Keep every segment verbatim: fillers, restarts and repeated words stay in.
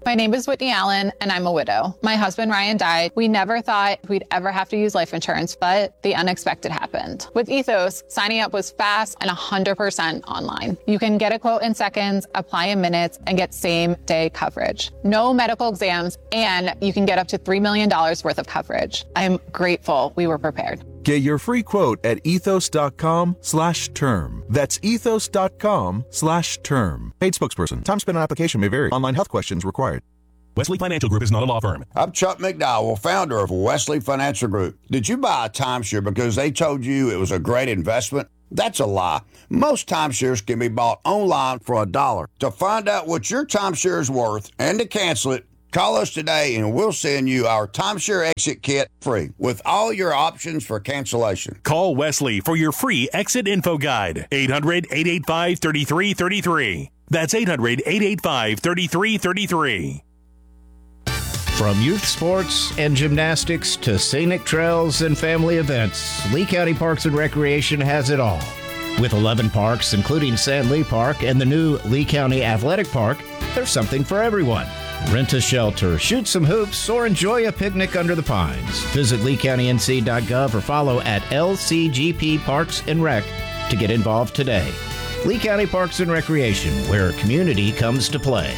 My name is Whitney Allen, and I'm a widow. My husband, Ryan, died. We never thought we'd ever have to use life insurance, but the unexpected happened. With Ethos, signing up was fast and one hundred percent online. You can get a quote in seconds, apply in minutes, and get same-day coverage. No medical exams, and you can get up to three million dollars worth of coverage. I'm grateful we were prepared. Get your free quote at ethos.com slash term. That's ethos.com slash term. Paid spokesperson. Time spent on application may vary. Online health questions required. Wesley Financial Group is not a law firm. I'm Chuck McDowell, founder of Wesley Financial Group. Did you buy a timeshare because they told you it was a great investment? That's a lie. Most timeshares can be bought online for a dollar. To find out what your timeshare is worth and to cancel it, call us today and we'll send you our timeshare exit kit free with all your options for cancellation. Call Wesley for your free exit info guide. eight hundred, eight eight five, three three three three. That's eight hundred, eight eight five, three three three three. From youth sports and gymnastics to scenic trails and family events, Lee County Parks and Recreation has it all. With eleven parks, including Sand Lee Park and the new Lee County Athletic Park, there's something for everyone. Rent a shelter, shoot some hoops, or enjoy a picnic under the pines. Visit lee county n c dot gov or follow at L C G P Parks and Rec to get involved today. Lee County Parks and Recreation, where community comes to play.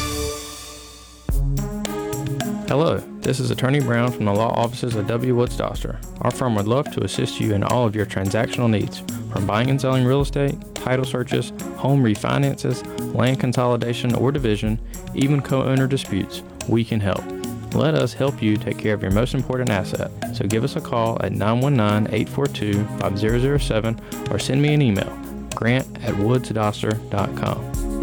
Hello, this is Attorney Brown from the law offices of W. Woods Doster. Our firm would love to assist you in all of your transactional needs, from buying and selling real estate, title searches, home refinances, land consolidation or division, even co-owner disputes. We can help. Let us help you take care of your most important asset. So give us a call at nine one nine, eight four two, five zero zero seven or send me an email, grant at woods doster dot com.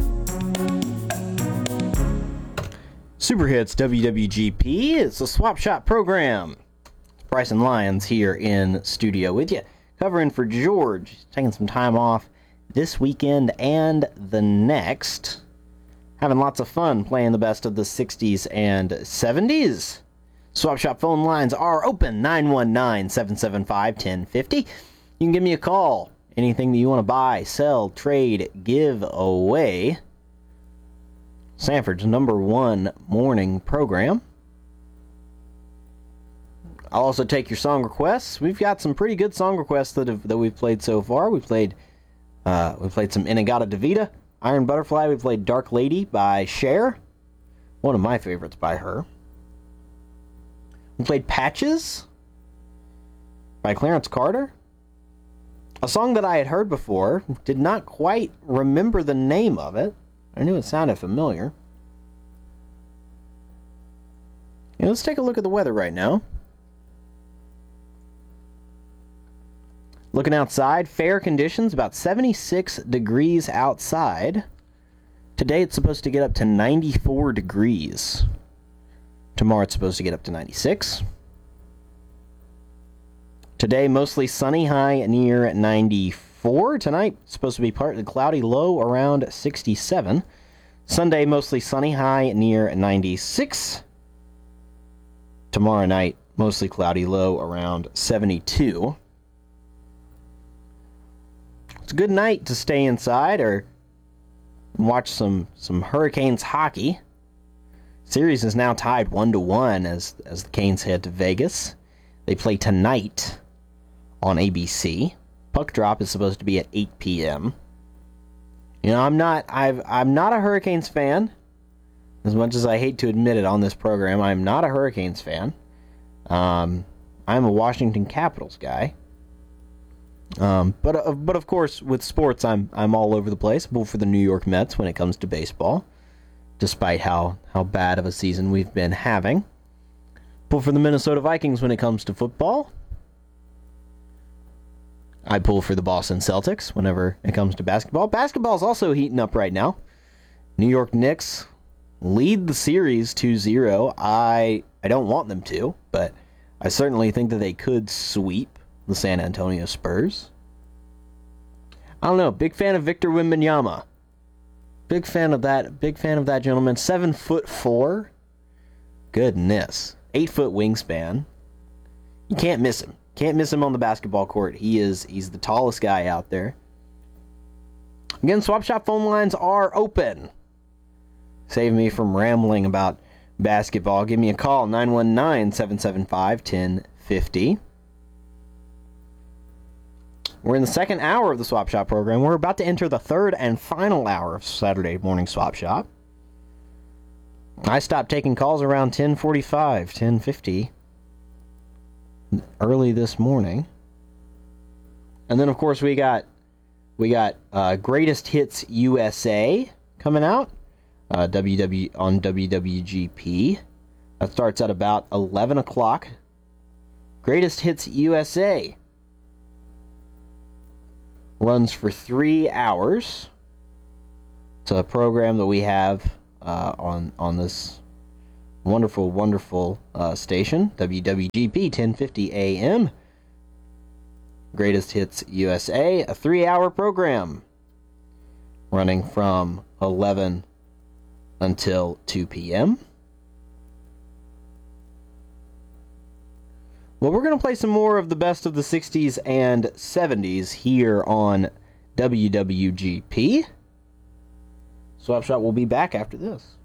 Super Hits W W G P, it's a swap shop program. Bryson Lyons here in studio with you, covering for George. He's taking some time off this weekend and the next. Having lots of fun playing the best of the sixties and seventies. Swap shop phone lines are open, nine one nine, seven seven five, one zero five zero. You can give me a call. Anything that you want to buy, sell, trade, give away. Sanford's number one morning program. I'll also take your song requests. We've got some pretty good song requests that have, that we've played so far. We played uh, we played some In-A-Gadda-Da-Vida, Iron Butterfly. We played Dark Lady by Cher, one of my favorites by her. We played Patches by Clarence Carter, a song that I had heard before, did not quite remember the name of it. I knew it sounded familiar. And let's take a look at the weather right now. Looking outside, fair conditions, about seventy-six degrees outside. Today it's supposed to get up to ninety-four degrees. Tomorrow it's supposed to get up to ninety-six. Today mostly sunny, high near ninety-four. Tonight it's supposed to be partly cloudy, low around sixty-seven. Sunday mostly sunny, high near ninety-six. Tomorrow night mostly cloudy, low around seventy-two. It's a good night to stay inside or watch some, some Hurricanes hockey. Series is now tied one to one as as the Canes head to Vegas. They play tonight on A B C. Puck drop is supposed to be at eight p.m. You know, I'm not I've I'm not a Hurricanes fan. As much as I hate to admit it on this program, I'm not a Hurricanes fan. Um, I'm a Washington Capitals guy. Um, but uh, but of course, with sports, I'm I'm all over the place. I pull for the New York Mets when it comes to baseball, despite how, how bad of a season we've been having. Pull for the Minnesota Vikings when it comes to football. I pull for the Boston Celtics whenever it comes to basketball. Basketball's also heating up right now. New York Knicks lead the series two zero. I I don't want them to, but I certainly think that they could sweep the San Antonio Spurs. I don't know. Big fan of Victor Wembanyama. Big fan of that. Big fan of that gentleman. Seven foot four. Goodness. Eight foot wingspan. You can't miss him. Can't miss him on the basketball court. He is. He's the tallest guy out there. Again, Swap Shop phone lines are open. Save me from rambling about basketball. Give me a call, nine one nine, seven seven five, one oh five oh. We're in the second hour of the Swap Shop program. We're about to enter the third and final hour of Saturday morning Swap Shop. I stopped taking calls around ten forty-five, ten fifty early this morning. And then, of course, we got we got uh, Greatest Hits U S A coming out uh, W W on W W G P. That starts at about eleven o'clock. Greatest Hits U S A runs for three hours. It's a program that we have uh, on on this wonderful, wonderful uh, station, W W G P, ten fifty A M. Greatest Hits U S A, a three-hour program running from eleven until two p.m. Well, we're going to play some more of the best of the sixties and seventies here on W W G P. Swap Shop will be back after this.